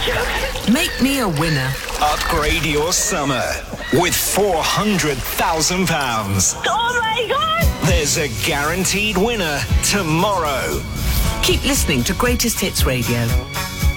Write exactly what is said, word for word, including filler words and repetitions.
joking? Make me a winner. Upgrade your summer with four hundred thousand pounds. Oh my God! There's a guaranteed winner tomorrow. Keep listening to Greatest Hits Radio.